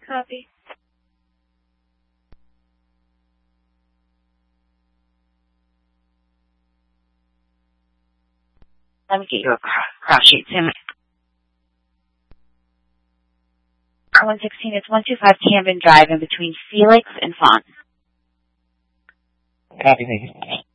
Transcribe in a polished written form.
Copy. Let me get you a cross sheet, Sam. 116, it's 125 Camden Drive in between Felix and Font. Copy, thank you.